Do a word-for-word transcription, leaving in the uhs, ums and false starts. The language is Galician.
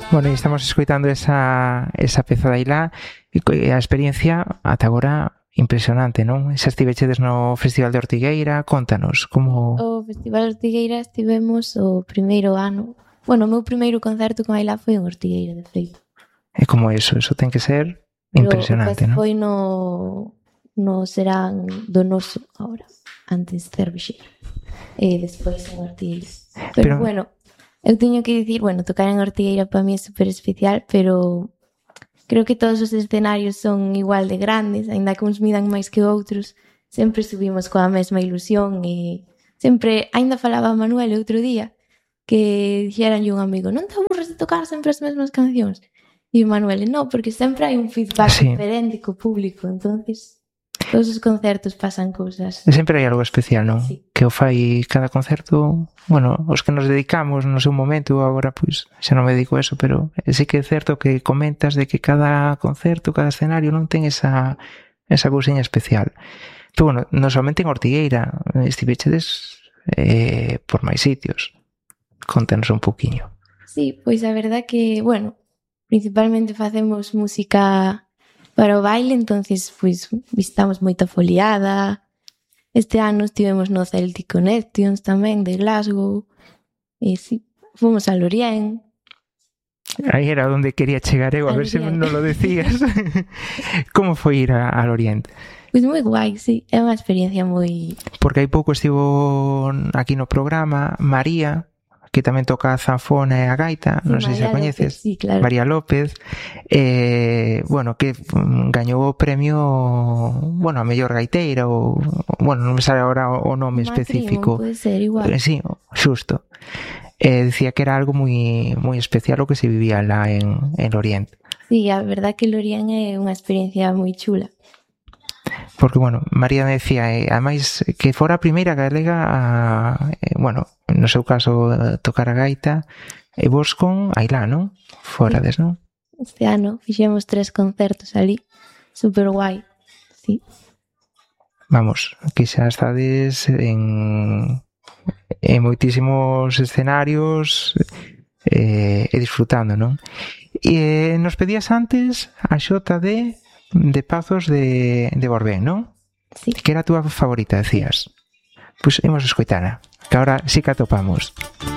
Bueno, e estamos escoitando esa, esa peza de Ailá e a experiencia ata agora impresionante, non? Xa estivechedes no Festival de Ortigueira, contanos como... O Festival de Ortigueira estivemos o primeiro ano. Bueno, o meu primeiro concerto con Ailá foi en Ortigueira, de feito. É como eso, eso ten que ser impresionante, non? Foi no, no Serán do Noso agora, antes Cervexeira. E despois en Ortigueira. Pero, pero bueno, eu teño que dicir, bueno, tocar en Ortigueira para mí é super especial, pero creo que todos os escenarios son igual de grandes, aínda que uns midan máis que outros, sempre subimos coa mesma ilusión e sempre, aínda falaba Manuel outro día, que dixeranlle un amigo, non te aburres de tocar sempre as mesmas cancións? E o Manuel, non, porque sempre hai un feedback sí. diferente co público, entonces todos os concertos pasan cousas. Sempre hai algo especial, non? Sí. Que o fai cada concerto, bueno, os que nos dedicamos no seu momento, agora pois xa non me dedico a eso, pero sí que é certo que comentas de que cada concerto, cada escenario non ten esa esa cousiña especial. Pero bueno, non somente en Ortigueira, estivechedes eh, por máis sitios. Contanos un poquinho. Sí, pois a verdad que, bueno, principalmente facemos música para o baile, entonces pois visitamos moita foliada. Este ano estivemos no Celtic Connections tamén de Glasgow. E si, fomos a Lorient. Aí era onde quería chegar eu, a, a ver se non lo decías. Como foi ir a, a Lorient? Pois moi guai, sí, é unha experiencia moi... Porque hai pouco estivo aquí no programa María, que tamén toca a zanfona e a gaita, sí, non sei se a coñeces, López, sí, claro. María López, eh, bueno, que gañou o premio, bueno, a mellor gaiteira, ou, bueno, non me sabe agora o nome Matrimo, específico. Pode ser, igual. Sí, xusto. Eh, decía que era algo moi moi especial o que se vivía lá en, en Lorient. Sí, a verdad que Lorient é unha experiencia moi chula. Porque, bueno, María me decía, eh, ademais, que fora a primeira galega a, eh, bueno, no seu caso, tocar a gaita, e vos con Ailá, non? Forades, sí. Non? Este ano fixemos tres concertos ali, super guai, sí. Vamos, que xa estades en, en moitísimos escenarios eh, e disfrutando, non? E eh, nos pedías antes a xota de... de Pazos de, de Borbén, non? Sí. Que era a túa favorita, decías. Pois pues, imos escoitana, que agora sí que atopamos.